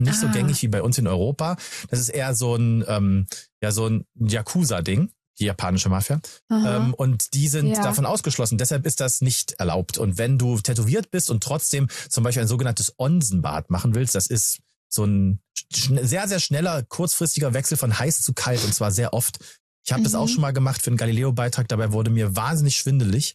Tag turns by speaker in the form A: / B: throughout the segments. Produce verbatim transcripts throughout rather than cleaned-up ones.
A: nicht ah. so gängig wie bei uns in Europa. Das ist eher so ein, ähm, ja, so ein Yakuza-Ding, die japanische Mafia. Ähm, und die sind ja. davon ausgeschlossen. Deshalb ist das nicht erlaubt. Und wenn du tätowiert bist und trotzdem zum Beispiel ein sogenanntes Onsenbad machen willst, das ist so ein sehr, sehr schneller, kurzfristiger Wechsel von heiß zu kalt und zwar sehr oft. Ich habe mhm. das auch schon mal gemacht für einen Galileo-Beitrag, dabei wurde mir wahnsinnig schwindelig.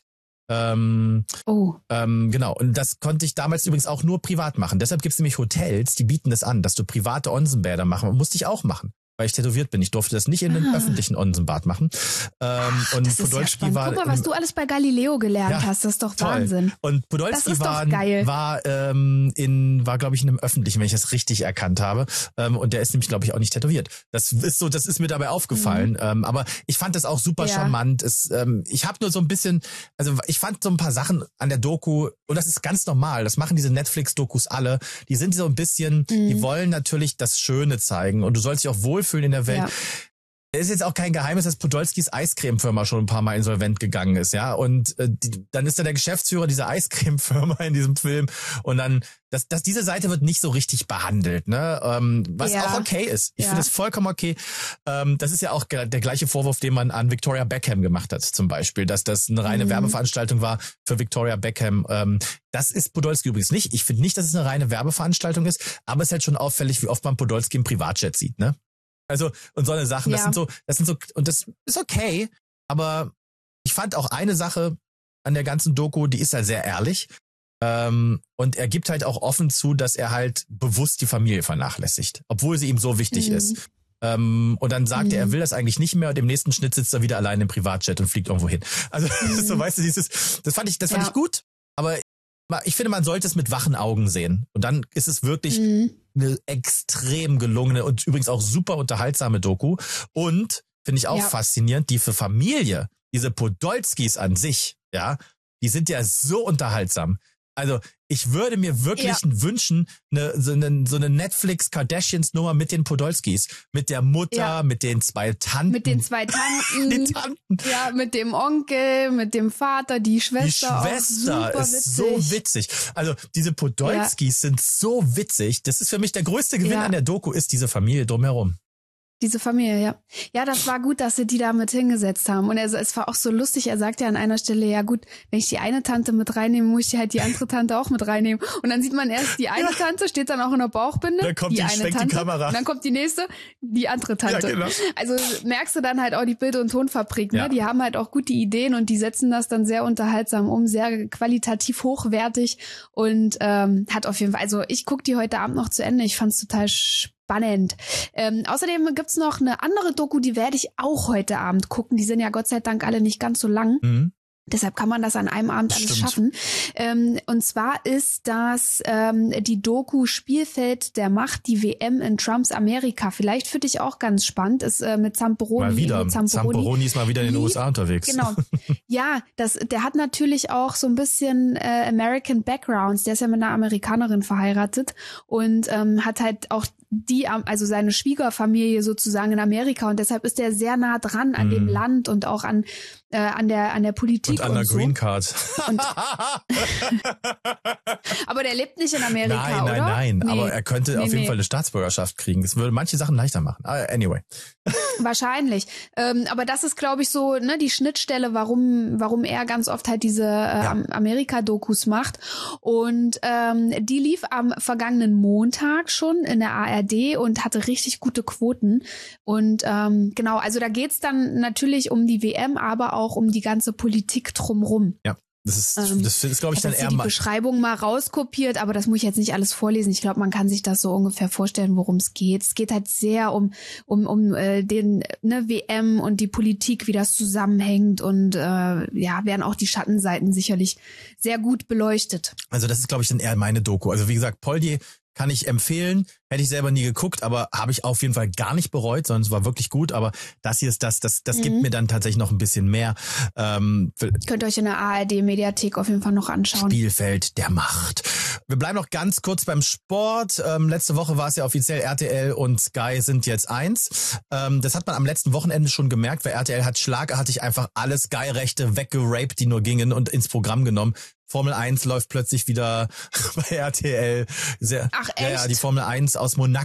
A: Ähm, oh. ähm, genau, und das konnte ich damals übrigens auch nur privat machen. Deshalb gibt es nämlich Hotels, die bieten das an, dass du private Onsenbäder machen. Und musste ich auch machen, weil ich tätowiert bin. Ich durfte das nicht in einem ah. öffentlichen Onsenbad machen. Ähm,
B: Ach,
A: und
B: das
A: Podolski
B: ist ja
A: war...
B: Guck mal, was du alles bei Galileo gelernt
A: ja,
B: hast. Das ist doch
A: toll.
B: Wahnsinn.
A: Und Podolski
B: das ist
A: war,
B: doch geil.
A: war, ähm, in, war glaube ich, in einem öffentlichen, wenn ich das richtig erkannt habe. Ähm, und der ist nämlich, glaube ich, auch nicht tätowiert. Das ist so, das ist mir dabei aufgefallen. Mhm. Ähm, aber ich fand das auch super ja. charmant. Es, ähm, ich habe nur so ein bisschen, also ich fand so ein paar Sachen an der Doku, und das ist ganz normal, das machen diese Netflix-Dokus alle, die sind so ein bisschen, mhm. die wollen natürlich das Schöne zeigen und du sollst dich auch wohlfühlen in der Welt. Ja. Es ist jetzt auch kein Geheimnis, dass Podolskis Eiscremefirma schon ein paar Mal insolvent gegangen ist, ja. Und äh, die, dann ist er der Geschäftsführer dieser Eiscremefirma in diesem Film. Und dann, dass das, diese Seite wird nicht so richtig behandelt, ne? Ähm, was ja. auch okay ist. Ich ja. finde es vollkommen okay. Ähm, das ist ja auch der gleiche Vorwurf, den man an Victoria Beckham gemacht hat, zum Beispiel, dass das eine reine mhm. Werbeveranstaltung war für Victoria Beckham. Ähm, das ist Podolski übrigens nicht. Ich finde nicht, dass es eine reine Werbeveranstaltung ist, aber es ist halt schon auffällig, wie oft man Podolski im Privatjet sieht, ne? Also, und so eine Sachen, das ja. sind so, das sind so, und das ist okay, aber ich fand auch eine Sache an der ganzen Doku, die ist halt sehr ehrlich, ähm, und er gibt halt auch offen zu, dass er halt bewusst die Familie vernachlässigt, obwohl sie ihm so wichtig mhm. ist. Ähm, und dann sagt mhm. er, er will das eigentlich nicht mehr und im nächsten Schnitt sitzt er wieder allein im Privatjet und fliegt irgendwo hin. Also, mhm. so, weißt du, dieses, das fand ich, das fand ja. ich gut, aber ich finde, man sollte es mit wachen Augen sehen. Und dann ist es wirklich mhm. eine extrem gelungene und übrigens auch super unterhaltsame Doku. Und, finde ich auch ja. faszinierend, die für Familie, diese Podolskis an sich, ja, die sind ja so unterhaltsam. Also, ich würde mir wirklich ja. wünschen, eine, so eine, so eine Netflix-Kardashians-Nummer mit den Podolskis. Mit der Mutter, ja. mit den zwei Tanten.
B: Mit den zwei Tanten.
A: die Tanten.
B: Ja, mit dem Onkel, mit dem Vater, die Schwester.
A: Die Schwester
B: auch
A: ist
B: witzig.
A: so witzig. Also, diese Podolskis ja. sind so witzig. Das ist für mich der größte Gewinn ja. an der Doku, ist diese Familie drumherum.
B: Diese Familie, ja. Ja, das war gut, dass sie die da mit hingesetzt haben. Und er, es war auch so lustig, er sagt ja an einer Stelle, ja gut, wenn ich die eine Tante mit reinnehme, muss ich halt die andere Tante auch mit reinnehmen. Und dann sieht man erst die eine ja. Tante, steht dann auch in der Bauchbinde,
A: dann kommt
B: die,
A: die
B: eine
A: schwenkt
B: Tante,
A: die Kamera.
B: Und dann kommt die nächste, die andere Tante.
A: Ja, genau.
B: Also merkst du dann halt auch die Bild- und Tonfabrik, ne?
A: Ja.
B: Die haben halt auch gute Ideen und die setzen das dann sehr unterhaltsam um, sehr qualitativ hochwertig und ähm, hat auf jeden Fall, also ich gucke die heute Abend noch zu Ende, ich fand's total spannend. Spannend. Ähm, außerdem gibt's noch eine andere Doku, die werde ich auch heute Abend gucken. Die sind ja Gott sei Dank alle nicht ganz so lang. Mhm. Deshalb kann man das an einem Abend alles
A: Stimmt.
B: schaffen. Ähm, und zwar ist das ähm, die Doku Spielfeld der Macht, die W M in Trumps Amerika. Vielleicht für dich auch ganz spannend. Ist äh, mit Zamperoni.
A: Mal wieder.
B: Zamperoni.
A: Zamperoni ist mal wieder in den U S A unterwegs.
B: Genau. Ja, das, der hat natürlich auch so ein bisschen äh, American Backgrounds. Der ist ja mit einer Amerikanerin verheiratet und ähm, hat halt auch die, also seine Schwiegerfamilie sozusagen in Amerika und deshalb ist er sehr nah dran an mm. dem Land und auch an äh, an der an der Politik
A: und an der
B: und so.
A: Green Card.
B: Und aber der lebt nicht in Amerika,
A: nein, nein,
B: oder?
A: Nein,
B: nee.
A: aber er könnte
B: nee,
A: auf jeden
B: nee.
A: Fall eine Staatsbürgerschaft kriegen. Das würde manche Sachen leichter machen. Anyway.
B: Wahrscheinlich. Ähm, aber das ist, glaube ich, so ne die Schnittstelle, warum warum er ganz oft halt diese äh, ja. Amerika-Dokus macht. Und ähm, die lief am vergangenen Montag schon in der A R D und hatte richtig gute Quoten. Und ähm, genau, also da geht's dann natürlich um die W M, aber auch um die ganze Politik drumrum.
A: Ja. Das ist,
B: ähm,
A: das ist, glaube ich, dann eher
B: die Beschreibung mal rauskopiert, aber das muss ich jetzt nicht alles vorlesen. Ich glaube, man kann sich das so ungefähr vorstellen, worum es geht. Es geht halt sehr um um um äh, den ne W M und die Politik, wie das zusammenhängt und äh, ja, werden auch die Schattenseiten sicherlich sehr gut beleuchtet.
A: Also das ist, glaube ich, dann eher meine Doku. Also wie gesagt, Poldi kann ich empfehlen. Hätte ich selber nie geguckt, aber habe ich auf jeden Fall gar nicht bereut, sondern es war wirklich gut. Aber das hier ist das, das, das mhm. gibt mir dann tatsächlich noch ein bisschen mehr. Ähm,
B: Könnt ihr euch in der A R D-Mediathek auf jeden Fall noch anschauen.
A: Spielfeld der Macht. Wir bleiben noch ganz kurz beim Sport. Ähm, letzte Woche war es ja offiziell, R T L und Sky sind jetzt eins. Ähm, das hat man am letzten Wochenende schon gemerkt, weil R T L hat schlagartig einfach alle Sky-Rechte weggeraped, die nur gingen und ins Programm genommen. Formel eins läuft plötzlich wieder bei R T L. Sehr,
B: Ach, echt?
A: Ja, ja, die Formel eins aus Monaco